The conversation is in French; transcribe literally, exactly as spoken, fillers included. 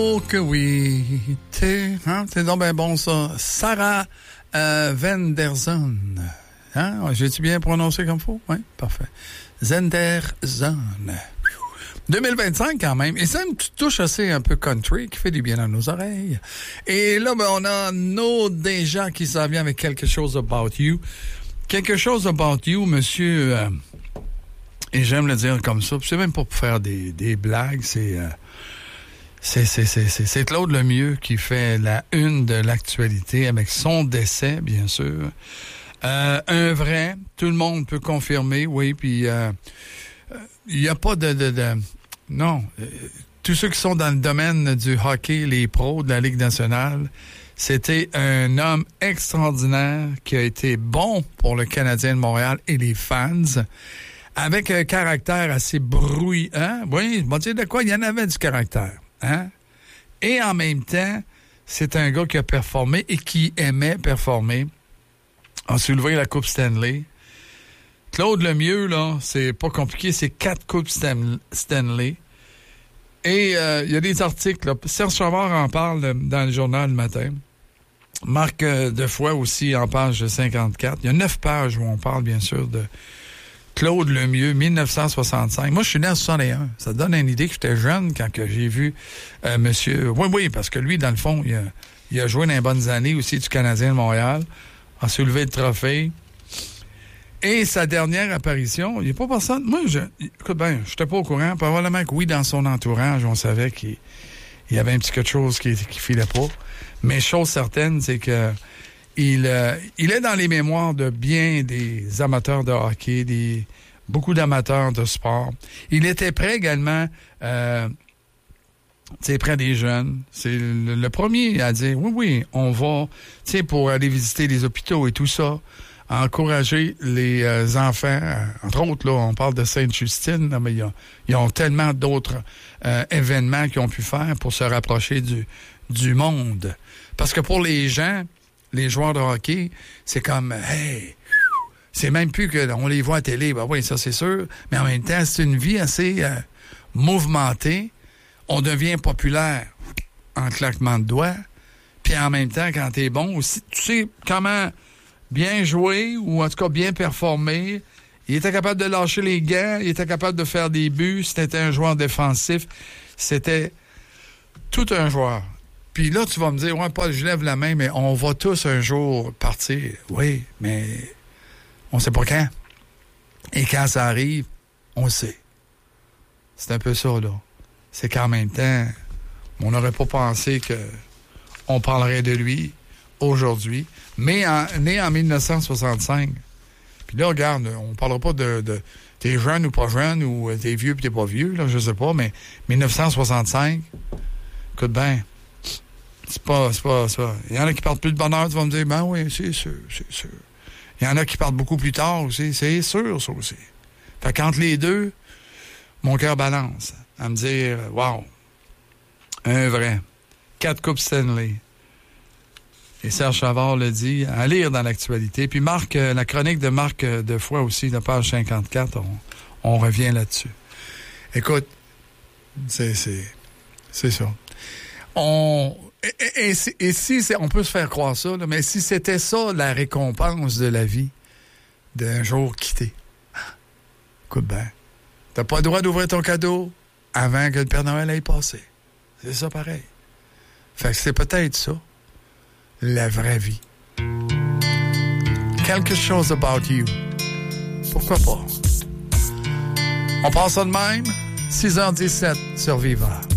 Oh que oui, t'es, hein, t'es donc bien bon ça. Sarah euh, Venderson. Hein? J'ai-tu bien prononcé comme il faut? Oui, parfait. Zenderzon. deux mille vingt-cinq quand même. Et c'est une petite touche assez un peu country qui fait du bien dans nos oreilles. Et là, ben, on a nos déjà qui s'en vient avec quelque chose about you. Quelque chose about you, monsieur... Euh, et j'aime le dire comme ça. C'est même pas pour faire des, des blagues, c'est... Euh, C'est, c'est, c'est, c'est, c'est Claude Lemieux qui fait la une de l'actualité avec son décès, bien sûr. Euh, un vrai, tout le monde peut confirmer, oui, puis il euh, n'y a pas de... de, de non, euh, tous ceux qui sont dans le domaine du hockey, les pros de la Ligue nationale, c'était un homme extraordinaire qui a été bon pour le Canadien de Montréal et les fans, avec un caractère assez bruyant. Oui, je vais dire de quoi, il y en avait du caractère. Hein? Et en même temps, c'est un gars qui a performé et qui aimait performer. A soulevé la Coupe Stanley. Claude Lemieux, là, c'est pas compliqué, c'est quatre Coupes Stan- Stanley. Et il euh, y a des articles, là. Serge Savard en parle dans le journal le matin. Marc euh, Defoy aussi en page cinquante-quatre. Il y a neuf pages où on parle, bien sûr, de Claude Lemieux, dix-neuf cent soixante-cinq. Moi, je suis né en soixante et un. Ça donne une idée que j'étais jeune quand que j'ai vu euh, monsieur... Oui, oui, parce que lui, dans le fond, il a, il a joué dans les bonnes années aussi du Canadien de Montréal, a soulevé le trophée. Et sa dernière apparition, il n'est pas personne... Moi, je... Écoute bien, je n'étais pas au courant. Probablement que oui, dans son entourage, on savait qu'il il y avait un petit quelque chose qui ne filait pas. Mais chose certaine, c'est que Il, euh, il est dans les mémoires de bien des amateurs de hockey, des, beaucoup d'amateurs de sport. Il était prêt également, euh, tu sais, près des jeunes. C'est le, le premier à dire, oui, oui, on va, tu sais, pour aller visiter les hôpitaux et tout ça, encourager les euh, enfants. Euh, entre autres, là, on parle de Sainte-Justine, là, mais il y a, ils ont tellement d'autres euh, événements qu'ils ont pu faire pour se rapprocher du, du monde. Parce que pour les gens... Les joueurs de hockey, c'est comme, hey, c'est même plus qu'on les voit à télé. Ben oui, ça c'est sûr. Mais en même temps, c'est une vie assez euh, mouvementée. On devient populaire en claquement de doigts. Puis en même temps, quand t'es bon aussi, tu sais comment bien jouer ou en tout cas bien performer. Il était capable de lâcher les gants. Il était capable de faire des buts. C'était un joueur défensif. C'était tout un joueur. Puis là, tu vas me dire, ouais, Paul, je lève la main, mais on va tous un jour partir. Oui, mais on sait pas quand. Et quand ça arrive, on sait. C'est un peu ça, là. C'est qu'en même temps, on n'aurait pas pensé qu'on parlerait de lui aujourd'hui, mais en, né en dix-neuf cent soixante-cinq. Puis là, regarde, on parlera pas de, de t'es jeune ou pas jeune, ou t'es vieux puis t'es pas vieux, là, je sais pas, mais dix-neuf cent soixante-cinq, écoute bien, C'est pas, c'est pas ça. Il y en a qui partent plus de bonne heure, tu vas me dire, ben oui, c'est sûr, c'est sûr. Il y en a qui partent beaucoup plus tard aussi, c'est sûr, ça aussi. Fait qu'entre les deux, mon cœur balance à me dire, wow, un vrai. Quatre Coupes Stanley. Et Serge Savard le dit, à lire dans l'actualité. Puis Marc, la chronique de Marc Defoy aussi, de page cinquante-quatre, on, on revient là-dessus. Écoute, c'est, c'est, c'est ça. On... Et, et, et, et si, c'est, on peut se faire croire ça, là, mais si c'était ça la récompense de la vie, d'un jour quitté, écoute bien, t'as pas le droit d'ouvrir ton cadeau avant que le Père Noël aille passer. C'est ça pareil. Fait que c'est peut-être ça, la vraie vie. Quelque chose about you. Pourquoi pas? On passe ça de même, six heures dix-sept sur Vivre.